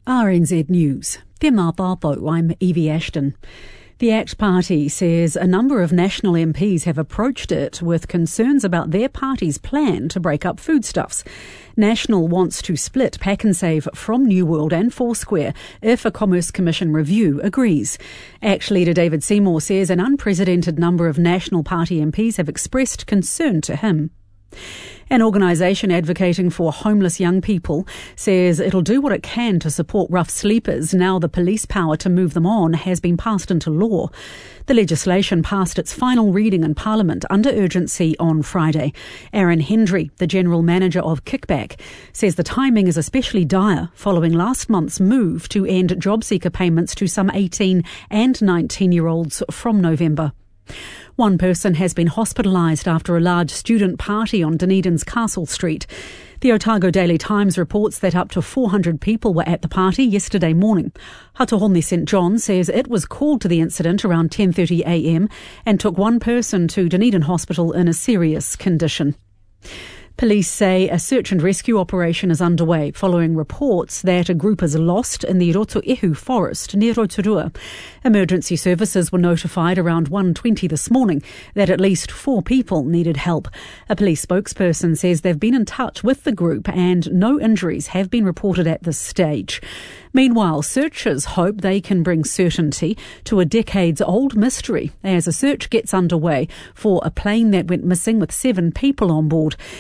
RNZ News. Te Māpāpau, I'm Evie Ashton. The ACT Party says a number of national MPs have approached it with concerns about their party's plan to break up foodstuffs. National wants to split Pak'nSave from New World and Foursquare if a Commerce Commission review agrees. ACT leader David Seymour says an unprecedented number of National Party MPs have expressed concern to him. An organisation advocating for homeless young people says it'll do what it can to support rough sleepers now the police power to move them on has been passed into law. The legislation passed its final reading in Parliament under urgency on Friday. Aaron Hendry, the General Manager of Kickback, says the timing is especially dire following last month's move to end job seeker payments to some 18 and 19-year-olds from November. One person has been hospitalised after a large student party on Dunedin's Castle Street. The Otago Daily Times reports that up to 400 people were at the party yesterday morning. Hatuhone St John says it was called to the incident around 10:30 a.m. and took one person to Dunedin Hospital in a serious condition. Police say a search and rescue operation is underway following reports that a group is lost in the Roto'ehu forest near Rotorua. Emergency services were notified around 1:20 this morning that at least 4 people needed help. A police spokesperson says they've been in touch with the group and no injuries have been reported at this stage. Meanwhile, searchers hope they can bring certainty to a decades-old mystery as a search gets underway for a plane that went missing with 7 people on board.